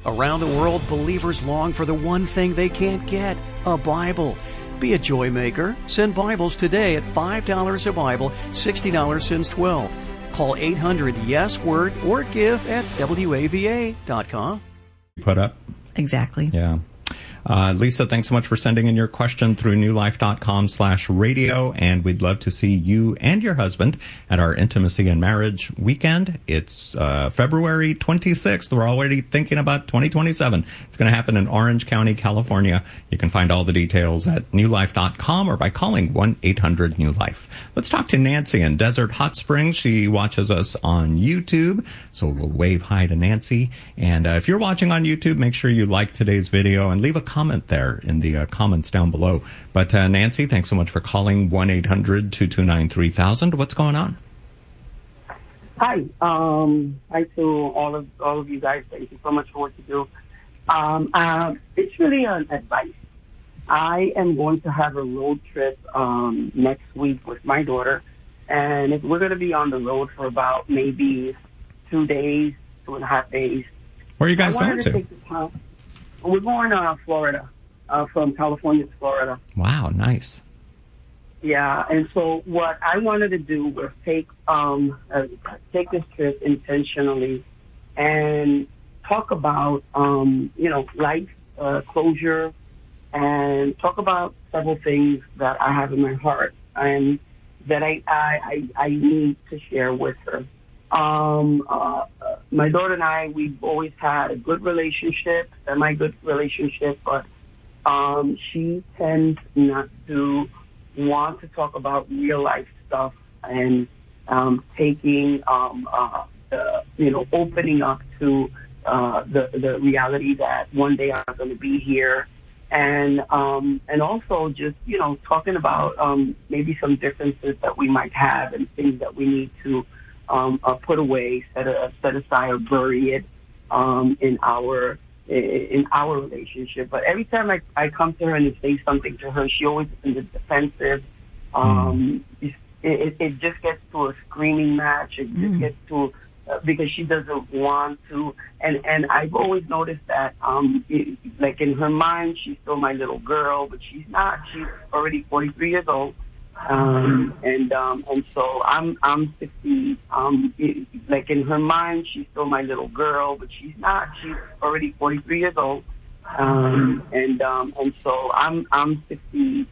Around the world, believers long for the one thing they can't get, a Bible. Be a joy maker. Send Bibles today at $5 a Bible, $60 since 12. Call 800-YES-WORD or give at WAVA.com. Put up. Exactly. Yeah. Lisa, thanks so much for sending in your question through newlife.com/radio, and we'd love to see you and your husband at our Intimacy and Marriage Weekend. It's February 26th. We're already thinking about 2027. It's going to happen in Orange County, California. You can find all the details at newlife.com or by calling 1-800-NEW-LIFE. Let's talk to Nancy in Desert Hot Springs. She watches us on YouTube, so we'll wave hi to Nancy. And if you're watching on YouTube, make sure you like today's video and leave a comment there in the comments down below. But Nancy, thanks so much for calling 1-800-229-3000. What's going on? Hi. Hi to all of you guys. Thank you so much for what you do. It's really an advice. I am going to have a road trip next week with my daughter, and we're going to be on the road for about maybe 2 days, 2.5 days. Where are you guys going to? We're going to Florida, from California to Florida. Wow, nice. Yeah, and so what I wanted to do was take this trip intentionally and talk about, life closure, and talk about several things that I have in my heart and that I need to share with her. My daughter and I, we've always had a good relationship, semi-good relationship, but she tends not to want to talk about real life stuff and taking opening up to the reality that one day I'm going to be here, and also just talking about maybe some differences that we might have and things that we need to put away, set aside, or bury it in our relationship. But every time I come to her and say something to her, she always is in the defensive. It just gets to a screaming match. It just gets to because she doesn't want to. And I've always noticed that, like in her mind, she's still my little girl, but she's not. She's already 43 years old. And so I'm 60, like in her mind, she's still my little girl, but she's not. She's already 43 years old. And so I'm 60,